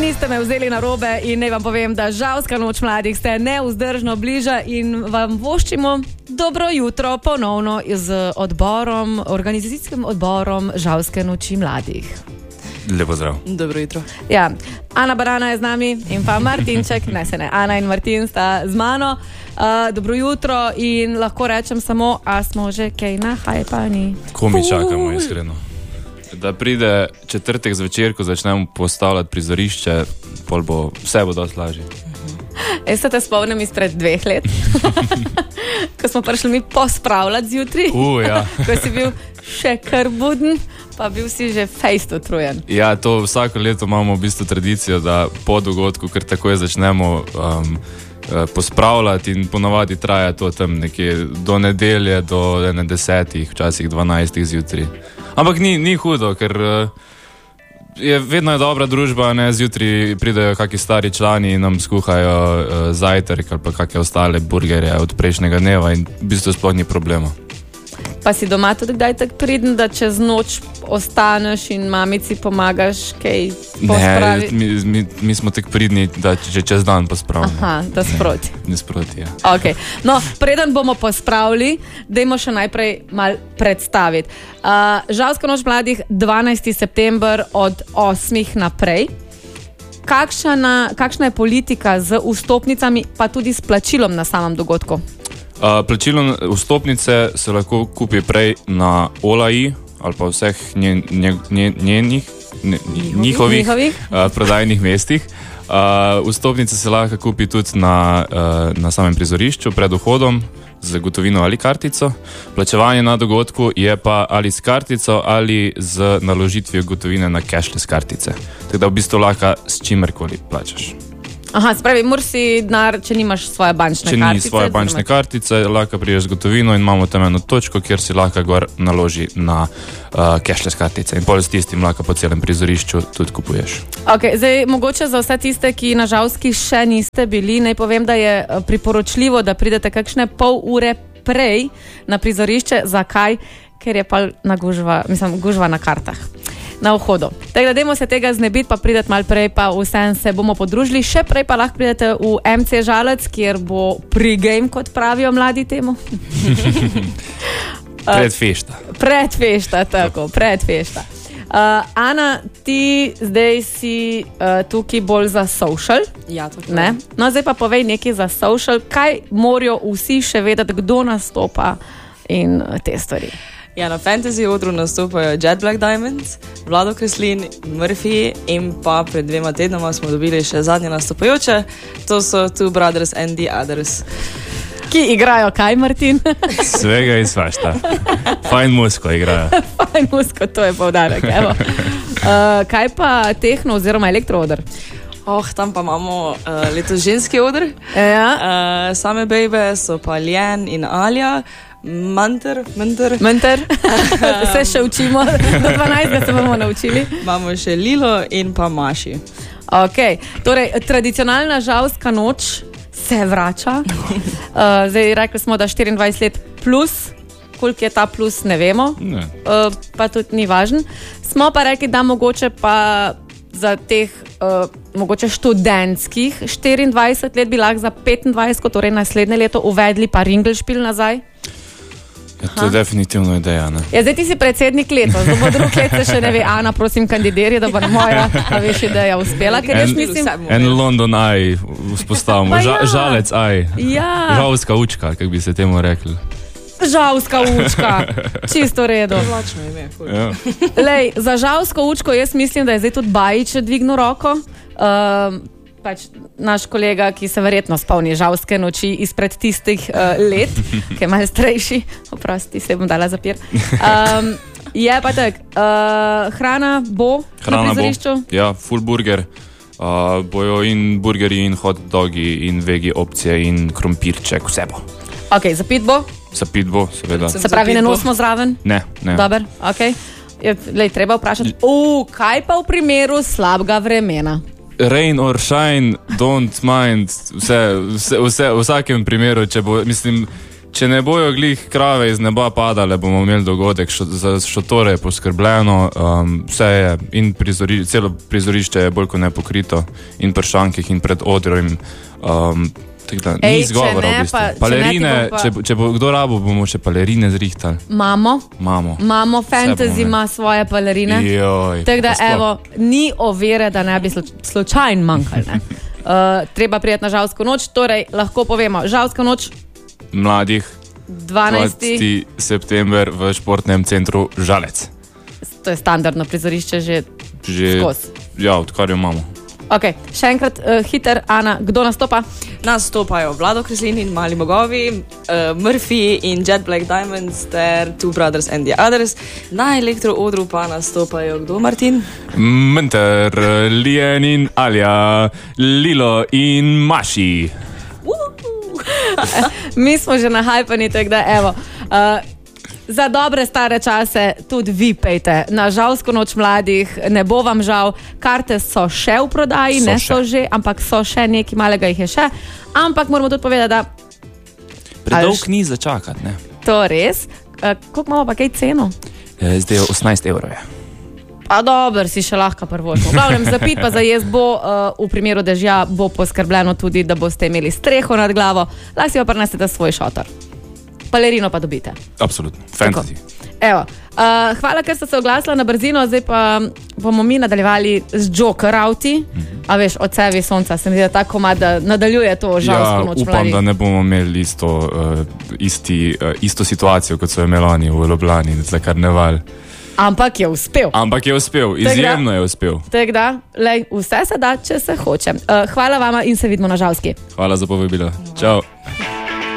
niste me vzeli na robe in ne vam povem, da Žalska noč mladih ste neuzdržno bliža in vam voščimo dobro jutro ponovno z odborom, organizacijskim odborom Žalske noči mladih. Lepo zdrav. Dobro jutro. Ja, Ana Barana je z nami in pa Martinček, Ana in Martin sta z mano. Dobro jutro in lahko rečem samo, a smo že kaj nahajpani? Ko mi čakamo, iskreno. Da pride četrtek zvečer, ko začnemo postavljati prizorišče, vse bo dosti lažje. Se te spomnim izpred 2 let, ko smo prišli mi pospravljati zjutraj, Ja. ko si bil še kar buden, pa bil si že fejst utrujen. Ja, to vsako leto imamo v bistvu tradicijo, da po dogodku, ker takoj začnemo pospravljati in ponavadi traja to tam nekje do nedelje, do 10, včasih 12 zjutraj. Ampak ni hudo, ker vedno je dobra družba, ne, zjutraj pridejo kakšni stari člani in nam skuhajo zajtrk ali pa kakšne ostale burgerje od prejšnjega dneva in v bistvu sploh ni problema. Pa si doma tudi kdaj tako priden, da čez noč ostaneš in mamici pomagaš kaj pospraviti? Ne, mi smo tako pridni, da že čez dan pospravimo. Aha, da sproti. Ne sproti, ja. Okay. No, preden bomo pospravili, dajmo še najprej mal predstaviti. Žalska noč mladih 12. september od 8. naprej. Kakšna je politika z vstopnicami, pa tudi s plačilom na samem dogodku? Plačilo vstopnice se lahko kupi prej na Olai ali pa vseh njihovih prodajnih mestih. Vstopnice se lahko kupi tudi na samem prizorišču pred vhodom z gotovino ali kartico. Plačevanje na dogodku je pa ali s kartico ali z naložitvijo gotovine na cashless kartice. Tako da v bistvu lahko s čimerkoli plačaš. Aha, spravi, moraš si denar, če nimaš svoje bančne kartice. Če ni svoje bančne kartice, lahko priješ z gotovino in imamo tam eno točko, kjer si lahko gor naloži na cashless kartice in pol s tistim lahko po celem prizorišču tudi kupuješ. Ok, zdaj mogoče za vse tiste, ki na Žalski še niste bili, naj povem, da je priporočljivo, da pridete kakšne pol ure prej na prizorišče. Zakaj? Ker je pa gužva na kartah. Na vhodu. Tako da dajmo se tega znebiti, pa pridete malo prej, pa vsem se bomo podružili. Še prej pa lahko pridete v MC Žalec, kjer bo pre-game, kot pravijo mladi temu. Predfešta. Predfešta, tako, predfešta. Ana, ti zdaj si tukaj bolj za social. Ja, tako. Ne? No, zdaj pa povej nekaj za social. Kaj morajo vsi še vedeti, kdo nastopa in te stvari? Ja, na fantasy odru nastopajo Jet Black Diamonds, Vlado Kreslin, Murphy in pa pred 2 tednoma smo dobili še zadnje nastopajoče. To so Two Brothers and the Others. Ki igrajo kaj, Martin? Svega in svašta. Fajn musko igrajo. Fajn musko, to je poudarek. Kaj pa tehno oziroma elektroodr? Tam pa imamo letos ženski odr. Ja. Same bejbe so pa Lien in Alja. Mentor. Se še učimo, do 12 se bomo naučili. Imamo še Lilo in pa Maši. Ok, torej tradicionalna Žalska noč se vrača. Zdaj rekli smo, da 24 let plus, koliko je ta plus, ne vemo. Ne. Pa tudi ni važen. Smo pa rekli, da mogoče pa za teh mogoče študentskih 24 let bi lahko za 25, torej naslednje leto uvedli pa Ringelšpil nazaj. Ja, to je definitivno ideja, ne? Ja, zdaj ti si predsednik letos, da bo drug let se še ne ve. Ana, prosim, kandidiraj, da bo moja ideja uspela, ker jaz mislim... En London Eye vzpostavimo, Žalec Eye, ja. Žalska učka, kako bi se temu rekli. Žalska učka, čisto redo. Vlačno ime. Ja. Lej, za Žalsko učko jaz mislim, da je zdaj tudi Bajič dvignil roko. Pač naš kolega, ki se verjetno spomni Žalske noči izpred tistih let, ki je malo starejši, oprosti, se bom dala zapir. Je pa tak, hrana bo na prizorišču? Ja, full burger. Bojo in burgeri in hot dogi in vegi opcije in krompirček, vse bo. Ok, zapit bo? Zapit bo, seveda. Se pravi, ne nosimo zraven? Ne. Dobar, ok. Lej, treba vprašati, kaj pa v primeru slabega vremena? Rain or shine, don't mind, vse, v vsakem primeru, če bo, mislim, Če ne bojo glih krave iz neba padale, bomo imeli dogodek, za šotore je poskrbljeno, vse je in celo prizorišče je bolj kot ne pokrito in pri šankih in pred odrom. Ni izgovora v bistvu. Palerine, če bo kdo rabo, bomo še palerine zrihtali. Mamo, Fantasy ima svoje palerine. Tako da, evo, ni ovire, da ne bi slučajno manjkali. Treba prijeti na Žalsko noč, torej lahko povemo, Žalska noč mladih 12. september v športnem centru Žalec. To je standardno prizorišče že skozi. Ja, odkar jo imamo. Ok, še enkrat hiter, Ana, kdo nastopa? Nastopajo Vlado Kreslin in Mali bogovi, Murphy in Jet Black Diamonds ter Two Brothers and the Others. Na elektro odru pa nastopajo kdo, Martin? Menter, Lien in Alja, Lilo in Maši. Mi smo že nahajpani, tako da evo. Za dobre stare čase tudi vi pejte na Žalsko noč mladih, ne bo vam žal, karte so še v prodaji, so že, ampak so še nekaj malega jih je še, ampak moramo tudi povedati, da predolg ni za čakati, ne? To res. Koliko imamo pa kaj ceno? Zdaj je 18 evrov. A dober, si še lahko prvošmo. V glavnem, za pit pa za jaz bo, v primeru dežja bo poskrbljeno tudi, da boste imeli streho nad glavo, lahko si pa prinesete svoj šotor. Palerino pa dobite. Absolutno, fantasy. Evo, hvala, ker ste se oglasili na brzino, zdaj pa bomo mi nadaljevali z Joker Rauti. A veš, od Cevi sonca se mi zdi, da tako komad nadaljuje to Žalsko noč mladih. Upam, da ne bomo imeli isto situacijo, kot so imeli oni v Ljubljani za karneval. Ampak je uspel. Izjemno je uspel. Tako da, vse se da, če se hoče. Hvala vama in se vidimo na Žalski. Hvala za povabilo. Čau.